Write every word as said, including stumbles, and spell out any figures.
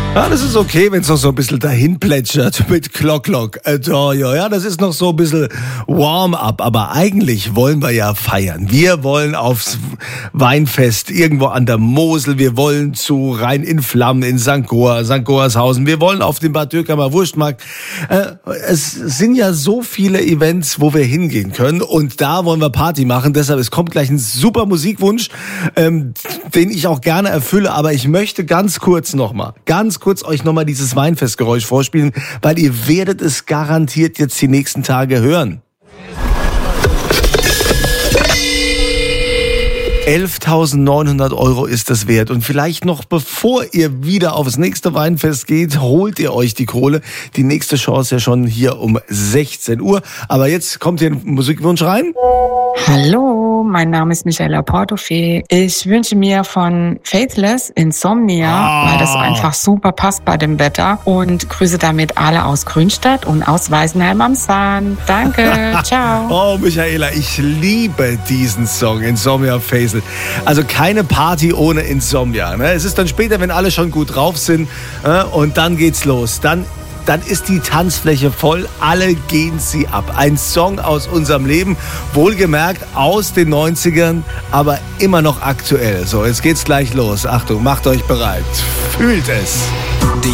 Ja, das ist okay, wenn es noch so ein bisschen dahin plätschert mit Glock Glock. Äh, ja, ja, das ist noch so ein bisschen Warm-up. Aber eigentlich wollen wir ja feiern. Wir wollen aufs Weinfest irgendwo an der Mosel. Wir wollen zu Rhein in Flammen in Sankt Goar, Sankt Goarshausen. Wir wollen auf den Bad Dürkheim Wurstmarkt. Äh, es sind ja so viele Events, wo wir hingehen können. Und da wollen wir Party machen. Deshalb, es kommt gleich ein super Musikwunsch, ähm, den ich auch gerne erfülle. Aber ich möchte ganz kurz nochmal, ganz kurz euch nochmal dieses Weinfestgeräusch vorspielen, weil ihr werdet es garantiert jetzt die nächsten Tage hören. elftausendneunhundert Euro ist das wert. Und vielleicht noch bevor ihr wieder aufs nächste Weinfest geht, holt ihr euch die Kohle. Die nächste Chance ja schon hier um sechzehn Uhr. Aber jetzt kommt hier ein Musikwunsch rein. Hallo, mein Name ist Michaela Portofee. Ich wünsche mir von Faithless Insomnia, ah. weil das einfach super passt bei dem Wetter. Und grüße damit alle aus Grünstadt und aus Weißenheim am Sahn. Danke, ciao. Oh, Michaela, ich liebe diesen Song, Insomnia Faithless. Also keine Party ohne Insomnia. Ne? Es ist dann später, wenn alle schon gut drauf sind, äh, und dann geht's los. Dann Dann ist die Tanzfläche voll, alle gehen sie ab. Ein Song aus unserem Leben, wohlgemerkt aus den neunzigern, aber immer noch aktuell. So, jetzt geht's gleich los. Achtung, macht euch bereit. Fühlt es.